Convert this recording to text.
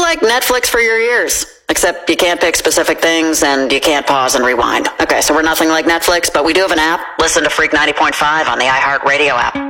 like Netflix for your ears. Except you can't pick specific things and you can't pause and rewind. Okay, so we're nothing like Netflix, but we do have an app. Listen to Freak 90.5 on the iHeartRadio app.